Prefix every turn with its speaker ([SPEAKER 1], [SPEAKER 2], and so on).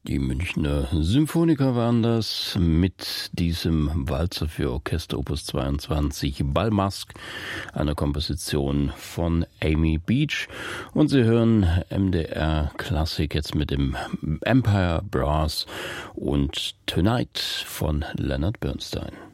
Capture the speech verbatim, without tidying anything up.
[SPEAKER 1] Die Münchner Symphoniker waren das mit diesem Walzer für Orchester Opus zweiundzwanzig Bal Masque, einer Komposition von Amy Beach. Und Sie hören M D R Klassik jetzt mit dem Empire Brass und Tonight von Leonard Bernstein.